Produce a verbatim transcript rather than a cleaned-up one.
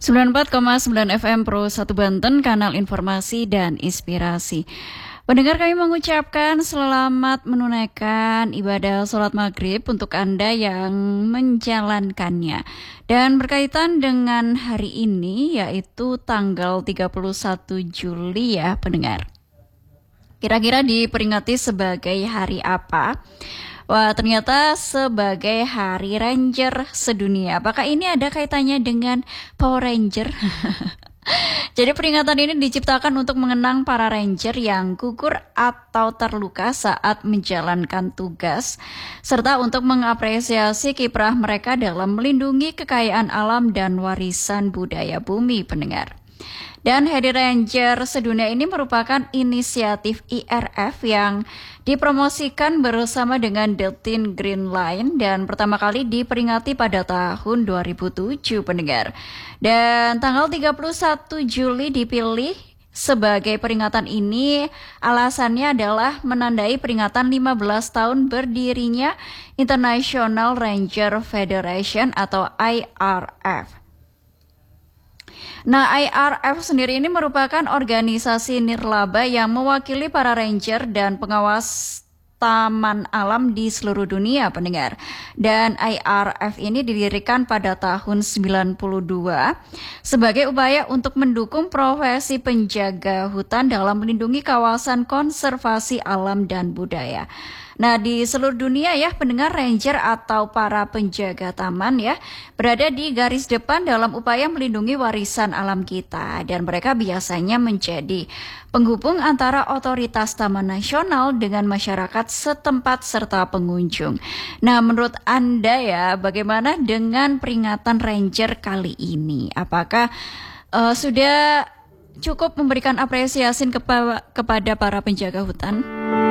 sembilan puluh empat koma sembilan F M Pro satu Banten, kanal informasi dan inspirasi. Pendengar, kami mengucapkan selamat menunaikan ibadah sholat maghrib untuk Anda yang menjalankannya. Dan berkaitan dengan hari ini, yaitu tanggal tiga puluh satu Juli ya pendengar. Kira-kira diperingati sebagai hari apa? Wah, ternyata sebagai Hari Ranger Sedunia. Apakah ini ada kaitannya dengan Power Ranger? Jadi peringatan ini diciptakan untuk mengenang para ranger yang gugur atau terluka saat menjalankan tugas, serta untuk mengapresiasi kiprah mereka dalam melindungi kekayaan alam dan warisan budaya bumi, pendengar. Dan Hari Ranger Sedunia ini merupakan inisiatif I R F yang dipromosikan bersama dengan The Thin Green Line dan pertama kali diperingati pada tahun dua ribu tujuh, pendengar. Dan tanggal tiga puluh satu Juli dipilih sebagai peringatan ini, alasannya adalah menandai peringatan lima belas tahun berdirinya International Ranger Federation atau I R F. Nah, I R F sendiri ini merupakan organisasi nirlaba yang mewakili para ranger dan pengawas taman alam di seluruh dunia, pendengar. Dan I R F ini didirikan pada tahun sembilan puluh dua sebagai upaya untuk mendukung profesi penjaga hutan dalam melindungi kawasan konservasi alam dan budaya. Nah, di seluruh dunia ya pendengar, ranger atau para penjaga taman ya berada di garis depan dalam upaya melindungi warisan alam kita, dan mereka biasanya menjadi penghubung antara otoritas taman nasional dengan masyarakat setempat serta pengunjung. Nah, menurut Anda ya, bagaimana dengan peringatan ranger kali ini? Apakah uh, sudah cukup memberikan apresiasi kepa- kepada para penjaga hutan?